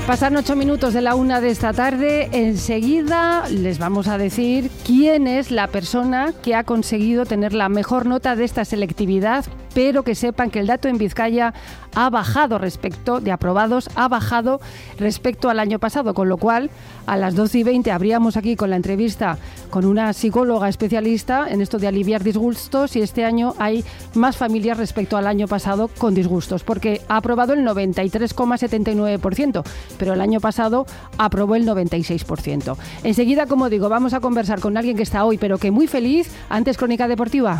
Pasan 8 minutos de la 1 de esta tarde. Enseguida les vamos a decir quién es la persona que ha conseguido tener la mejor nota de esta selectividad, pero que sepan que el dato en Vizcaya ha bajado respecto de aprobados, ha bajado respecto al año pasado, con lo cual a las 12:20 abríamos aquí con la entrevista con una psicóloga especialista en esto de aliviar disgustos, y este año hay más familias respecto al año pasado con disgustos, porque ha aprobado el 93,79%, pero el año pasado aprobó el 96%. Enseguida, como digo, vamos a conversar con alguien que está hoy, pero que muy feliz. Antes, Crónica Deportiva.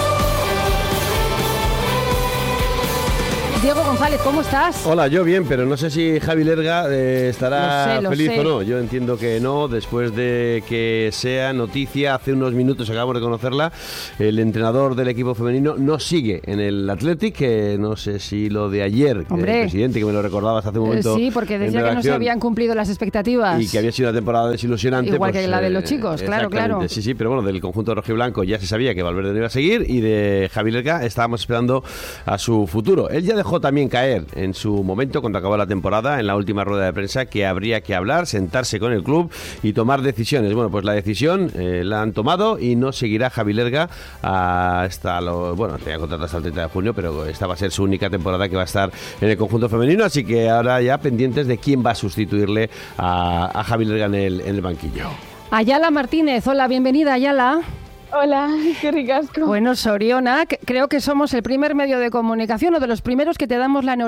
Diego González, ¿cómo estás? Hola, yo bien, pero no sé si Javi Lerga estará feliz o no. Yo entiendo que no, después de que sea noticia, hace unos minutos acabamos de conocerla, el entrenador del equipo femenino no sigue en el Athletic, que no sé si lo de ayer, el presidente, que me lo recordabas hace un momento. Sí, porque decía que no se habían cumplido las expectativas. Y que había sido una temporada desilusionante. Igual que la de los chicos, claro. Sí, pero bueno, del conjunto rojiblanco ya se sabía que Valverde no iba a seguir, y de Javi Lerga estábamos esperando a su futuro. Él ya dejó también caer en su momento, cuando acabó la temporada, en la última rueda de prensa, que habría que hablar, sentarse con el club y tomar decisiones. Bueno, pues la decisión la han tomado y no seguirá Javi Lerga hasta tenía contrato hasta el 30 de junio, pero esta va a ser su única temporada que va a estar en el conjunto femenino, así que ahora ya pendientes de quién va a sustituirle a Javi Lerga en el banquillo. Ayala Martínez, hola, bienvenida, Ayala. Hola, qué ricasco. Bueno, Soriona, creo que somos el primer medio de comunicación o de los primeros que te damos la